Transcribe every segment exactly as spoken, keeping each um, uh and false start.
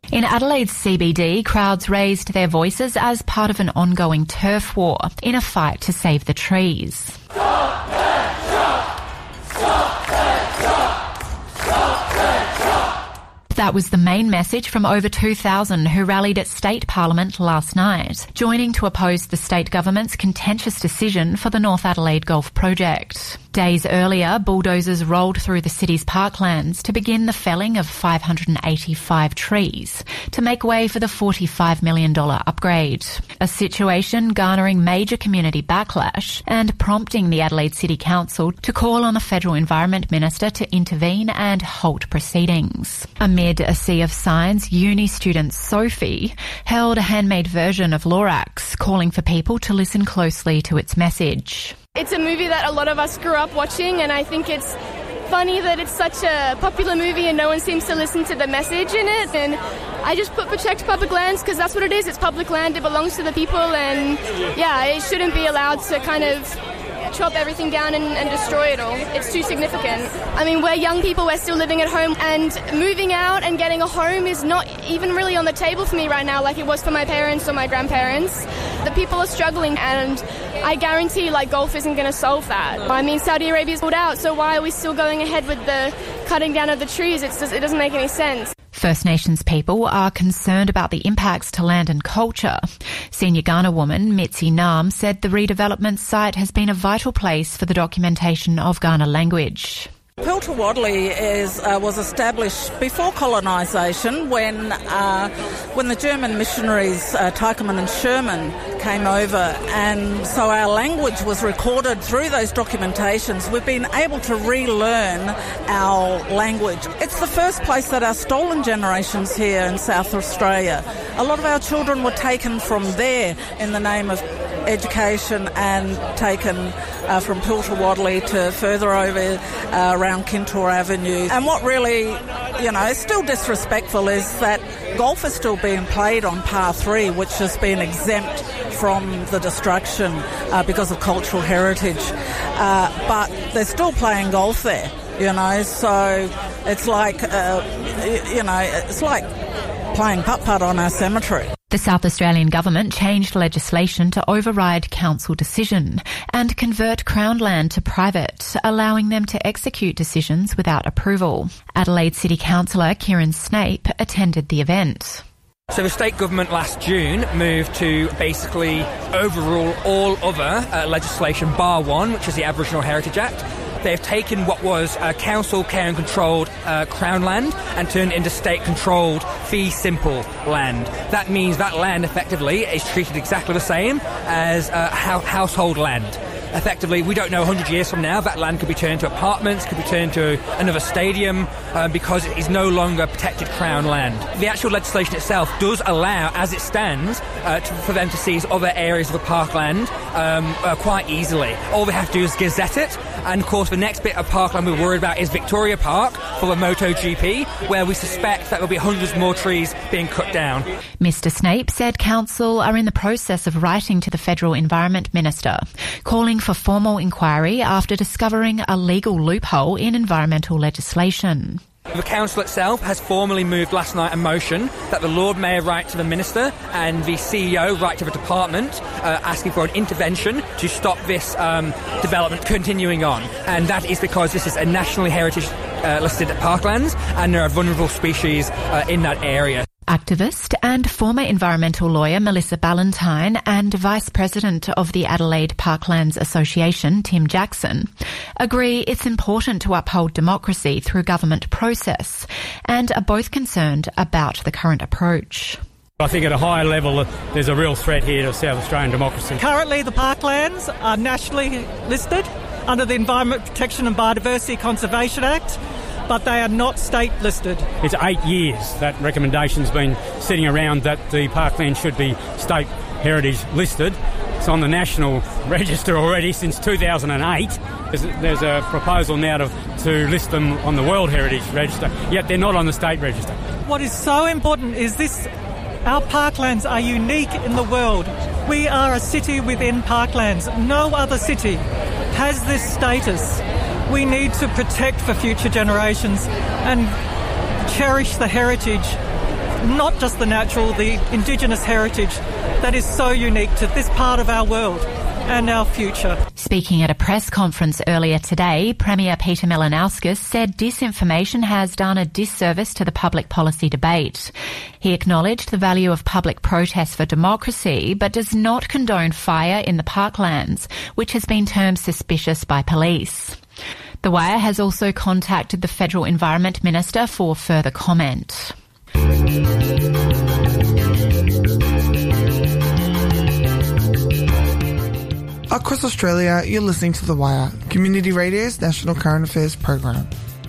In Adelaide's C B D, crowds raised their voices as part of an ongoing turf war in a fight to save the trees. Stop and shop! Stop and shop! Stop and shop! That was the main message from over two thousand who rallied at State Parliament last night, joining to oppose the state government's contentious decision for the North Adelaide Golf project. Days earlier, bulldozers rolled through the city's parklands to begin the felling of five hundred eighty-five trees to make way for the forty-five million dollars upgrade. A situation garnering major community backlash and prompting the Adelaide City Council to call on the Federal Environment Minister to intervene and halt proceedings. Amid a sea of signs, uni student Sophie held a handmade version of Lorax, calling for people to listen closely to its message. It's a movie that a lot of us grew up watching, and I think it's funny that it's such a popular movie and no one seems to listen to the message in it. And I just put protect public lands because that's what it is. It's public land. It belongs to the people, and yeah, it shouldn't be allowed to kind of chop everything down and, and destroy it all. It's too significant. I mean, we're young people, we're still living at home, and moving out and getting a home is not even really on the table for me right now like it was for my parents or my grandparents. The people are struggling, and I guarantee like golf isn't going to solve that. I mean, Saudi Arabia's pulled out, so why are we still going ahead with the cutting down of the trees? It's just, it doesn't make any sense. First Nations people are concerned about the impacts to land and culture. Senior Kaurna woman Mitzi Nam said the redevelopment site has been a vital place for the documentation of Kaurna language. Pilter Wadley is, uh, was established before colonisation when uh, when the German missionaries uh, Tykerman and Sherman came over, and so our language was recorded through those documentations. We've been able to relearn our language. It's the first place that our stolen generations here in South Australia. A lot of our children were taken from there in the name of education and taken uh, from Pilter Wadley to further over uh, around Kintore Avenue. And what really, you know, is still disrespectful is that golf is still being played on par three, which has been exempt from the destruction uh, because of cultural heritage. Uh, but they're still playing golf there, you know, so it's like, uh, you know, it's like playing putt-putt on our cemetery. The South Australian government changed legislation to override council decision and convert Crown land to private, allowing them to execute decisions without approval. Adelaide City Councillor Kieran Snape attended the event. So the state government last June moved to basically overrule all other uh, legislation bar one, which is the Aboriginal Heritage Act. They've taken what was uh, council care and controlled uh, Crown land and turned it into state-controlled fee simple land. That means that land effectively is treated exactly the same as uh, ho- household land. Effectively, we don't know one hundred years from now, that land could be turned to apartments, could be turned to another stadium, uh, because it is no longer protected Crown land. The actual legislation itself does allow, as it stands, uh, to, for them to seize other areas of the parkland um, uh, quite easily. All they have to do is gazette it, and of course the next bit of parkland we're worried about is Victoria Park for the MotoGP, where we suspect that there'll be hundreds more trees being cut down. Mister Snape said council are in the process of writing to the Federal Environment Minister, calling for formal inquiry after discovering a legal loophole in environmental legislation. The council itself has formally moved last night a motion that the Lord Mayor write to the Minister and the C E O write to the department uh, asking for an intervention to stop this um, development continuing on. And that is because this is a nationally heritage uh, listed parklands and there are vulnerable species uh, in that area. Activist and former environmental lawyer Melissa Ballantyne and Vice President of the Adelaide Parklands Association, Tim Jackson, agree it's important to uphold democracy through government process and are both concerned about the current approach. I think at a higher level there's a real threat here to South Australian democracy. Currently the parklands are nationally listed under the Environment Protection and Biodiversity Conservation Act, but they are not state listed. It's eight years that recommendation's been sitting around that the parkland should be state heritage listed. It's on the national register already since two thousand eight. There's, there's a proposal now to, to list them on the World Heritage Register, yet they're not on the state register. What is so important is this: our parklands are unique in the world. We are a city within parklands. No other city has this status. We need to protect for future generations and cherish the heritage not just the natural, the Indigenous heritage that is so unique to this part of our world and our future. Speaking at a press conference earlier today, Premier Peter Malinauskas said disinformation has done a disservice to the public policy debate. He acknowledged the value of public protest for democracy, but does not condone fire in the parklands, which has been termed suspicious by police. The Wire has also contacted the Federal Environment Minister for further comment. Across Australia, you're listening to The Wire, Community Radio's national current affairs program.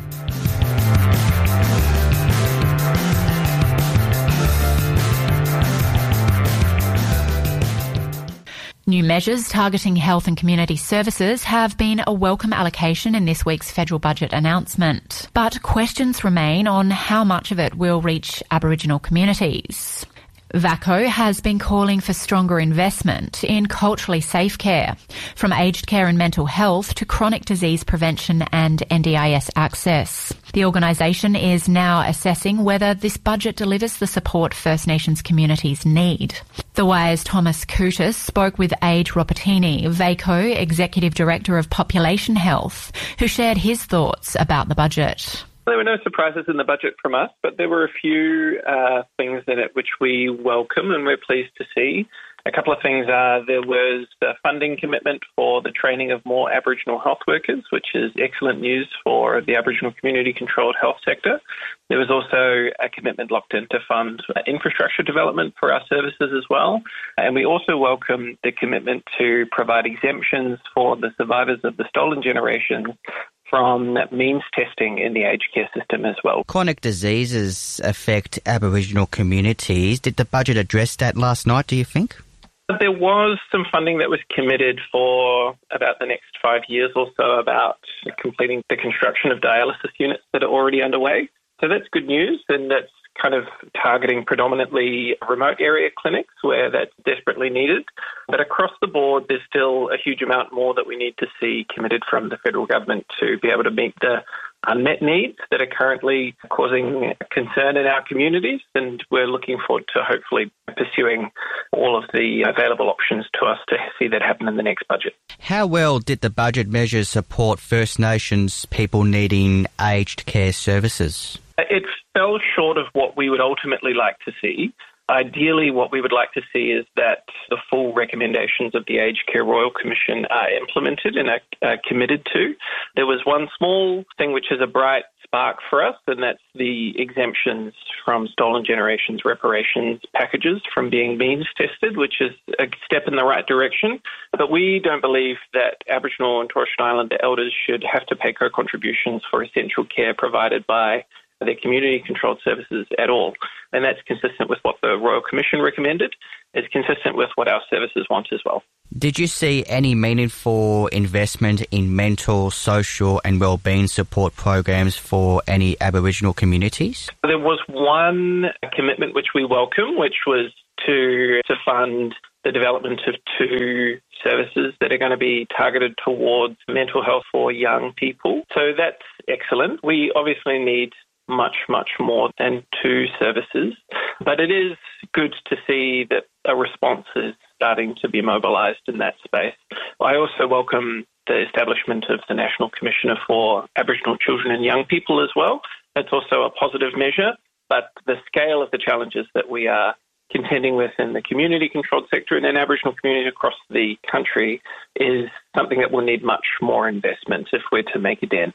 New measures targeting health and community services have been a welcome allocation in this week's federal budget announcement. But questions remain on how much of it will reach Aboriginal communities. VACCO has been calling for stronger investment in culturally safe care, from aged care and mental health to chronic disease prevention and N D I S access. The organisation is now assessing whether this budget delivers the support First Nations communities need. The Wire's Thomas Coutis spoke with Ade Ropatini, VACCO Executive Director of Population Health, who shared his thoughts about the budget. There were no surprises in the budget from us, but there were a few uh, things in it which we welcome and we're pleased to see. A couple of things are there was a funding commitment for the training of more Aboriginal health workers, which is excellent news for the Aboriginal community-controlled health sector. There was also a commitment locked in to fund infrastructure development for our services as well. And we also welcome the commitment to provide exemptions for the survivors of the stolen generations from means testing in the aged care system as well. Chronic diseases affect Aboriginal communities. Did the budget address that last night, do you think? There was some funding that was committed for about the next five years or so about completing the construction of dialysis units that are already underway. So that's good news, and that's kind of targeting predominantly remote area clinics where that's desperately needed. But across the board, there's still a huge amount more that we need to see committed from the federal government to be able to meet the unmet needs that are currently causing concern in our communities, and we're looking forward to hopefully pursuing all of the available options to us to see that happen in the next budget. How well did the budget measures support First Nations people needing aged care services? It fell short of what we would ultimately like to see. Ideally, what we would like to see is that the full recommendations of the Aged Care Royal Commission are implemented and are, are committed to. There was one small thing which is a bright spark for us, and that's the exemptions from stolen generations reparations packages from being means tested, which is a step in the right direction. But we don't believe that Aboriginal and Torres Strait Islander elders should have to pay co-contributions for essential care provided by their community-controlled services at all. And that's consistent with what the Royal Commission recommended. It's consistent with what our services want as well. Did you see any meaningful investment in mental, social and wellbeing support programs for any Aboriginal communities? There was one commitment which we welcome, which was to, to fund the development of two services that are going to be targeted towards mental health for young people. So that's excellent. We obviously need much, much more than two services. But it is good to see that a response is starting to be mobilised in that space. I also welcome the establishment of the National Commissioner for Aboriginal Children and Young People as well. That's also a positive measure, but the scale of the challenges that we are contending with in the community-controlled sector and in Aboriginal communities across the country is something that will need much more investment if we're to make a dent.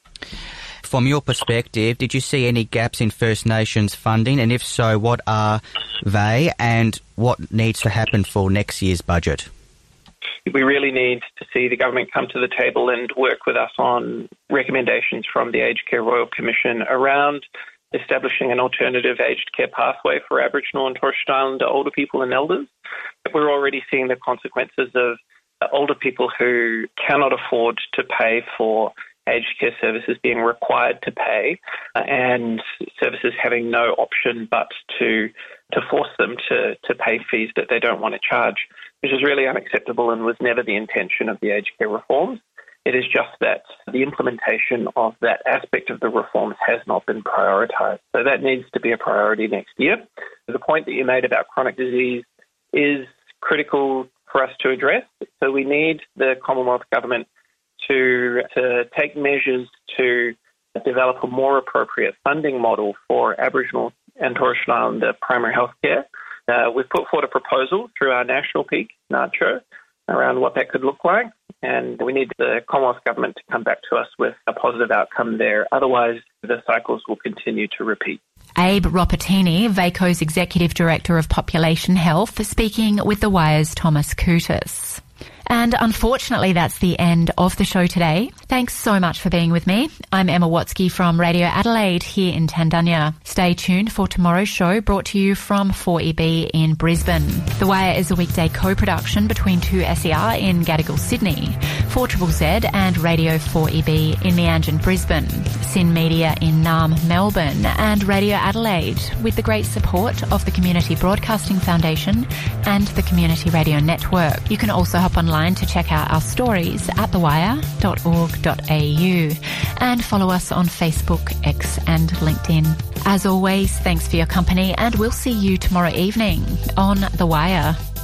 From your perspective, did you see any gaps in First Nations funding? And if so, what are they and what needs to happen for next year's budget? We really need to see the government come to the table and work with us on recommendations from the Aged Care Royal Commission around establishing an alternative aged care pathway for Aboriginal and Torres Strait Islander older people and elders. We're already seeing the consequences of older people who cannot afford to pay for aged care services being required to pay uh, and services having no option but to to force them to, to pay fees that they don't want to charge, which is really unacceptable and was never the intention of the aged care reforms. It is just that the implementation of that aspect of the reforms has not been prioritised. So that needs to be a priority next year. The point that you made about chronic disease is critical for us to address. So we need the Commonwealth Government to, to take measures to develop a more appropriate funding model for Aboriginal and Torres Strait Islander primary health care. Uh, we've put forward a proposal through our national peak, NACCHO, around what that could look like, and we need the Commonwealth Government to come back to us with a positive outcome there. Otherwise, the cycles will continue to repeat. Abe Ropatini, VACO's Executive Director of Population Health, speaking with The Wire's Thomas Coutis. And unfortunately, that's the end of the show today. Thanks so much for being with me. I'm Emma Watsky from Radio Adelaide here in Tandanya. Stay tuned for tomorrow's show, brought to you from four E B in Brisbane. The Wire is a weekday co-production between two S E R in Gadigal, Sydney, four Z Z Z and Radio four E B in Meanjin, Brisbane, Sin Media in Naarm, Melbourne, and Radio Adelaide, with the great support of the Community Broadcasting Foundation and the Community Radio Network. You can also hop online to check out our stories at the wire dot org dot a u and follow us on Facebook, X and LinkedIn. As always, thanks for your company, and we'll see you tomorrow evening on The Wire.